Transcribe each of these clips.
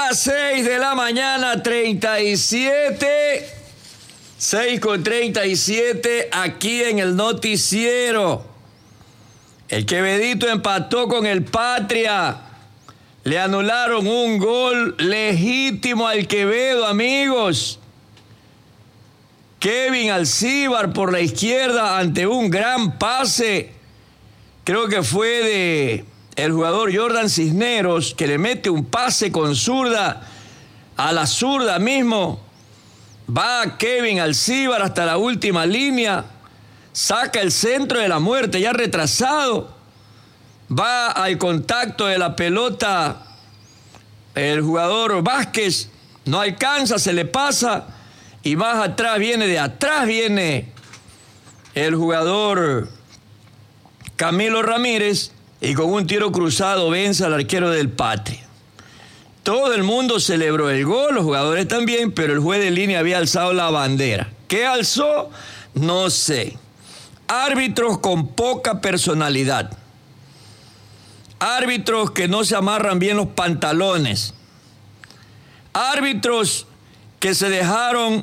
las 6 de la mañana, 37. 6:37 aquí en el noticiero. El Quevedito empató con el Patria. Le anularon un gol legítimo al Quevedo, amigos. Kevin Alcíbar por la izquierda ante un gran pase. Creo que fue de el jugador Jordan Cisneros, que le mete un pase con zurda a la zurda mismo. Va Kevin Alcíbar hasta la última línea, saca el centro de la muerte ya retrasado, va al contacto de la pelota el jugador Vázquez, no alcanza, se le pasa y más atrás viene el jugador Camilo Ramírez y con un tiro cruzado vence al arquero del Patria. Todo el mundo celebró el gol, los jugadores también, pero el juez de línea había alzado la bandera. ¿Qué alzó? No sé. Árbitros con poca personalidad. Árbitros que no se amarran bien los pantalones. Árbitros que se dejaron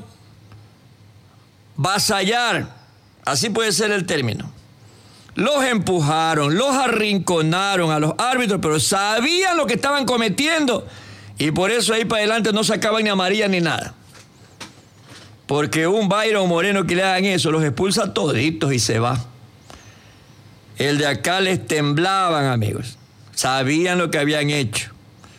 vasallar. Así puede ser el término. Los empujaron, los arrinconaron a los árbitros, pero sabían lo que estaban cometiendo. Y por eso ahí para adelante no sacaban ni amarilla ni nada. Porque un Byron Moreno que le hagan eso, los expulsa toditos y se va. El de acá les temblaban, amigos. Sabían lo que habían hecho.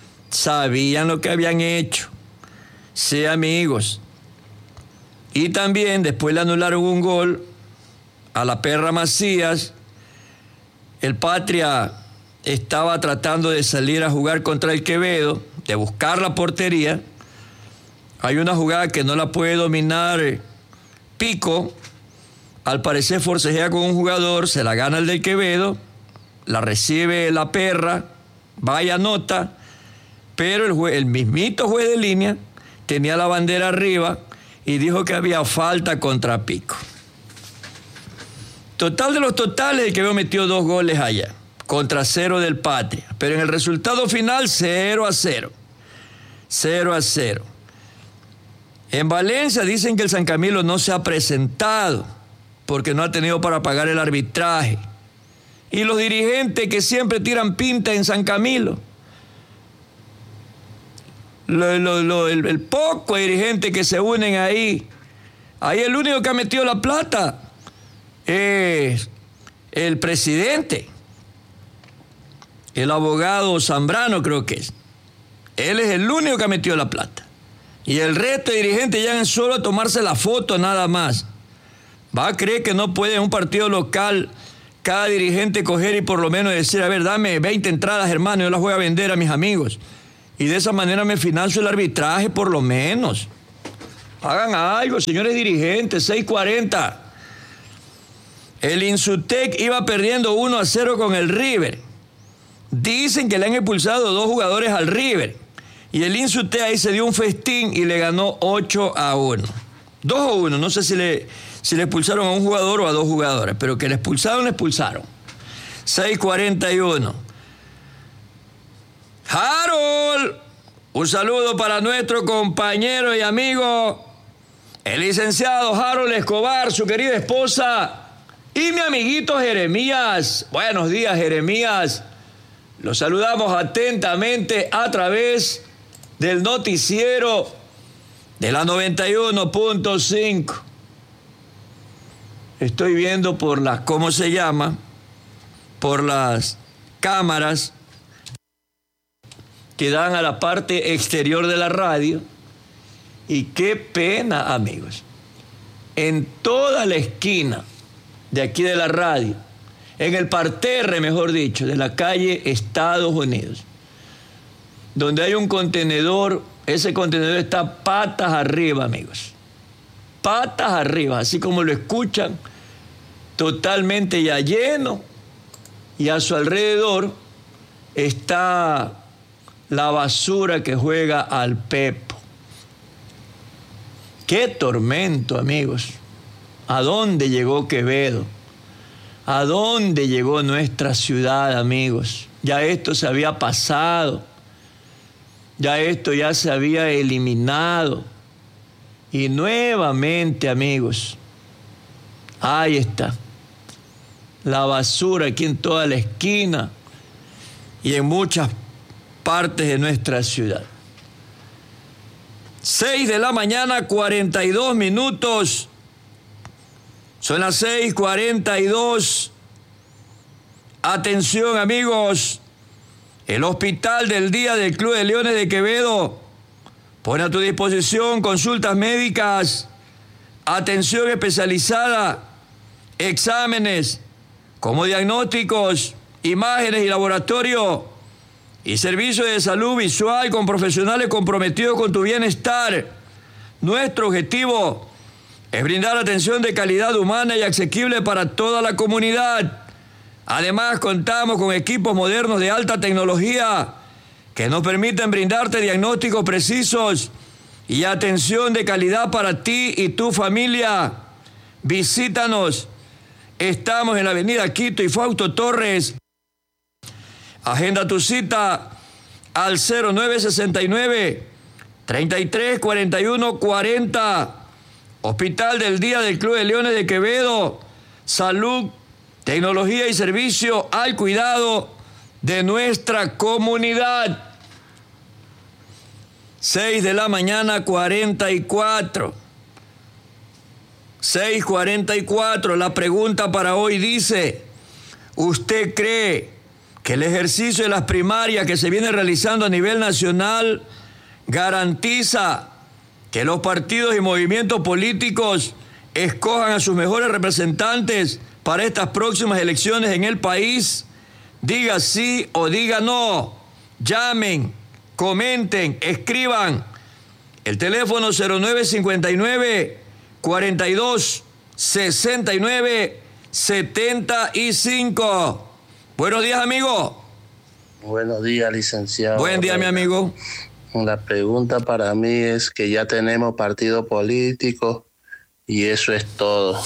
Sí, amigos. Y también después le anularon un gol a la Perra Macías. El Patria estaba tratando de salir a jugar contra el Quevedo, de buscar la portería. Hay una jugada que no la puede dominar Pico. Al parecer forcejea con un jugador, se la gana el del Quevedo, la recibe la Perra, vaya nota, pero el mismito juez de línea tenía la bandera arriba y dijo que había falta contra Pico. Total de los totales, el Quevedo metió 2 goles allá, contra 0 del Patria. Pero en el resultado final, 0-0. 0-0. En Valencia dicen que el San Camilo no se ha presentado porque no ha tenido para pagar el arbitraje. Y los dirigentes que siempre tiran pinta en San Camilo. El poco dirigente que se unen ahí. Ahí el único que ha metido la plata es el presidente, el abogado Zambrano creo que es. Él es el único que ha metido la plata. Y el resto de dirigentes llegan solo a tomarse la foto nada más. ¿Va a creer que no puede en un partido local cada dirigente coger y por lo menos decir, a ver, dame 20 entradas, hermano, yo las voy a vender a mis amigos? Y de esa manera me financio el arbitraje por lo menos. Hagan algo, señores dirigentes, 6:40. El Insutec iba perdiendo 1-0 con el River. Dicen que le han expulsado 2 jugadores al River. Y el Insutec ahí se dio un festín y le ganó 8-1. 2-1, no sé si le expulsaron a un jugador o a 2 jugadores, pero que le expulsaron. 6:41. Harold, un saludo para nuestro compañero y amigo, el licenciado Harold Escobar, su querida esposa, y mi amiguito Jeremías. Buenos días, Jeremías. Los saludamos atentamente a través del noticiero de la 91.5. Estoy viendo por las, ¿cómo se llama? Por las cámaras que dan a la parte exterior de la radio. Y qué pena, amigos. En toda la esquina de aquí de la radio, en el parterre, mejor dicho, de la calle Estados Unidos, donde hay un contenedor, ese contenedor está patas arriba, amigos. Patas arriba, así como lo escuchan, totalmente ya lleno, y a su alrededor está la basura que juega al Pepo. ¡Qué tormento, amigos! ¿A dónde llegó Quevedo? ¿A dónde llegó nuestra ciudad, amigos? Ya esto se había pasado. Ya esto ya se había eliminado. Y nuevamente, amigos, ahí está. La basura aquí en toda la esquina y en muchas partes de nuestra ciudad. 6 de la mañana, 42 minutos. Son las 6:42. Atención, amigos. El Hospital del Día del Club de Leones de Quevedo pone a tu disposición consultas médicas, atención especializada, exámenes como diagnósticos, imágenes y laboratorio, y servicio de salud visual con profesionales comprometidos con tu bienestar. Nuestro objetivo es brindar atención de calidad humana y asequible para toda la comunidad. Además, contamos con equipos modernos de alta tecnología que nos permiten brindarte diagnósticos precisos y atención de calidad para ti y tu familia. Visítanos. Estamos en la avenida Quito y Fausto Torres. Agenda tu cita al 0969-334140. Hospital del Día del Club de Leones de Quevedo. Salud, tecnología y servicio al cuidado de nuestra comunidad. 6 de la mañana, 44. 6:44. La pregunta para hoy dice: ¿usted cree que el ejercicio de las primarias que se viene realizando a nivel nacional garantiza que los partidos y movimientos políticos escojan a sus mejores representantes para estas próximas elecciones en el país? Diga sí o diga no. Llamen, comenten, escriban. El teléfono 0959-4269-75. Buenos días, amigo. Buenos días, licenciado. Buen día, mi amigo. La pregunta para mí es que ya tenemos partido político y eso es todo.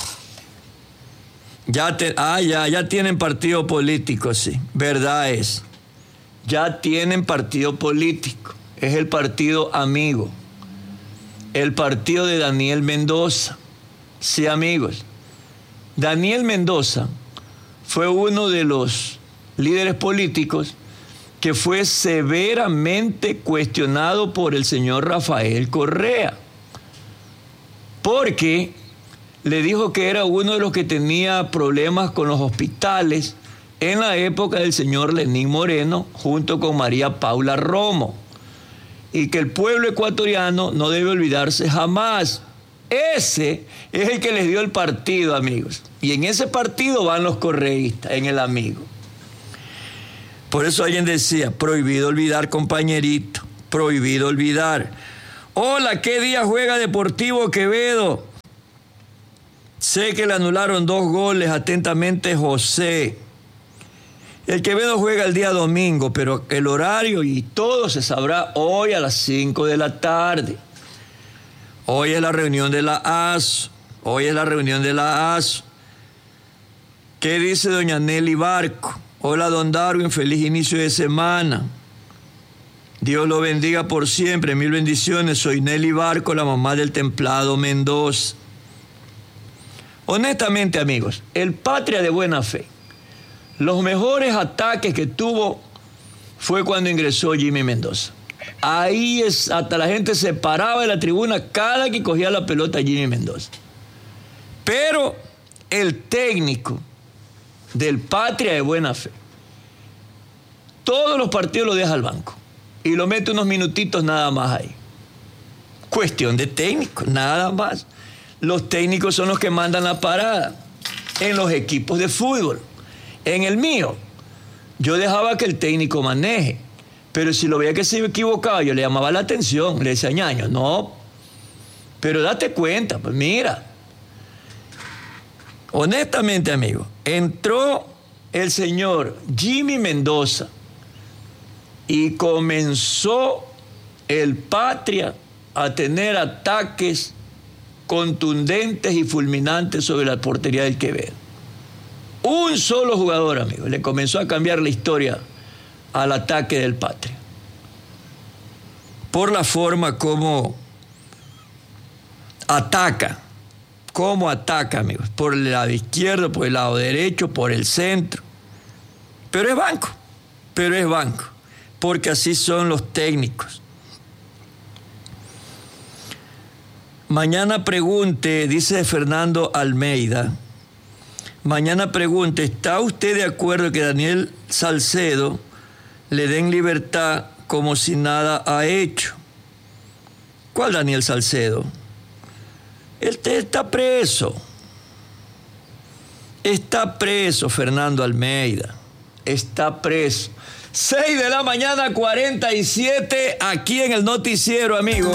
Ya tienen partido político, sí. Verdad es. Ya tienen partido político. Es el partido amigo. El partido de Daniel Mendoza. Sí, amigos. Daniel Mendoza fue uno de los líderes políticos que fue severamente cuestionado por el señor Rafael Correa, porque le dijo que era uno de los que tenía problemas con los hospitales en la época del señor Lenín Moreno junto con María Paula Romo, y que el pueblo ecuatoriano no debe olvidarse jamás. Ese es el que les dio el partido, amigos, y en ese partido van los correístas, en el amigo. Por eso alguien decía: prohibido olvidar, compañerito, prohibido olvidar. Hola, ¿qué día juega Deportivo Quevedo? Sé que le anularon 2 goles, atentamente José. El Quevedo juega el día domingo, pero el horario y todo se sabrá hoy a las 5 de la tarde. Hoy es la reunión de la ASO. ¿Qué dice doña Nelly Barco? Hola, don Darwin, feliz inicio de semana. Dios lo bendiga por siempre, 1000 bendiciones. Soy Nelly Barco, la mamá del templado Mendoza. Honestamente, amigos, el Patria de Buena Fe, los mejores ataques que tuvo fue cuando ingresó Jimmy Mendoza. Ahí hasta la gente se paraba de la tribuna cada que cogía la pelota Jimmy Mendoza. Pero el técnico del Patria de Buena Fe, todos los partidos lo deja al banco y lo mete unos minutitos nada más ahí. Cuestión de técnico, nada más. Los técnicos son los que mandan la parada en los equipos de fútbol. En el mío, yo dejaba que el técnico maneje, pero si lo veía que se equivocaba, yo le llamaba la atención, le decía: ñaño, no, pero date cuenta, pues mira. Honestamente, amigo, entró el señor Jimmy Mendoza y comenzó el Patria a tener ataques contundentes y fulminantes sobre la portería del Quevedo. Un solo jugador, amigo, le comenzó a cambiar la historia al ataque del Patria. por la forma como ataca, amigos, por el lado izquierdo, por el lado derecho, por el centro. Pero es banco, porque así son los técnicos. Mañana pregunte, dice Fernando Almeida, mañana pregunte, ¿está usted de acuerdo que Daniel Salcedo le den libertad como si nada ha hecho? ¿Cuál Daniel Salcedo? Él está preso. Está preso, Fernando Almeida. Está preso. 6 de la mañana, 47, aquí en el noticiero, amigo.